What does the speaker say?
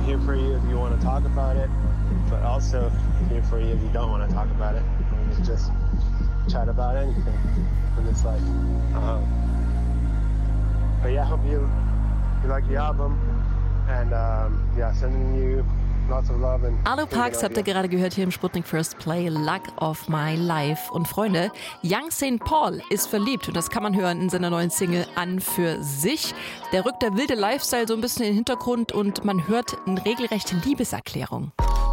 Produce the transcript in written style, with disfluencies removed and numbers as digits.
here for you if you want to talk about it, but also here for you if you don't want to talk about it. And we just chat about anything in this life. But yeah, I hope you like the album, and sending you lots of love. Arlo Parks habt ihr gerade gehört hier im Sputnik First Play, Luck of My Life. Und Freunde, Young St. Paul ist verliebt und das kann man hören in seiner neuen Single An für sich. Der rückt der wilde Lifestyle so ein bisschen in den Hintergrund und man hört eine regelrechte Liebeserklärung.